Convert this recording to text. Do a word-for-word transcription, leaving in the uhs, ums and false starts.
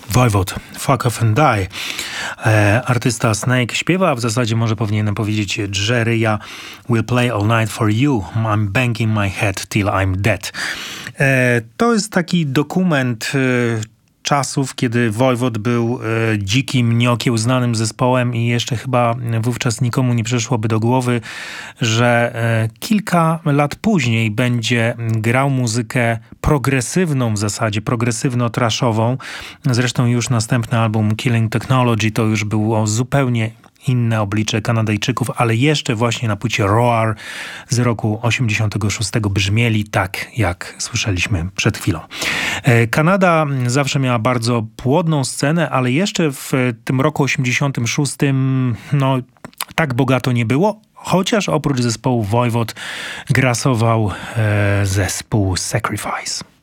Voivod, Fuck Off and Die. E, artysta Snake śpiewa, a w zasadzie może powinienem powiedzieć Jerry'a. We'll play all night for you. I'm banging my head till I'm dead. E, to jest taki dokument e, czasów, kiedy Voivod był e, dzikim, nieokiełznanym zespołem i jeszcze chyba wówczas nikomu nie przyszłoby do głowy, że e, kilka lat później będzie grał muzykę progresywną w zasadzie, progresywno-trashową. Zresztą już następny album Killing Technology to już było zupełnie inne oblicze Kanadyjczyków, ale jeszcze właśnie na płycie Roar z roku osiemdziesiątego szóstego brzmieli tak, jak słyszeliśmy przed chwilą. Kanada zawsze miała bardzo płodną scenę, ale jeszcze w tym roku osiemdziesiątym szóstym no tak bogato nie było, chociaż oprócz zespołu Voivod grasował e, zespół Sacrifice.